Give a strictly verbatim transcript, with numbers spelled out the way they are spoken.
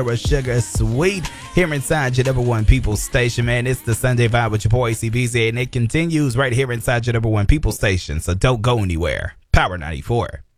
Sugar Sweet here inside your number one people station, man. It's the Sunday Vibe with your boy C B Z, and it continues right here inside your number one people station. So don't go anywhere. Power ninety-four.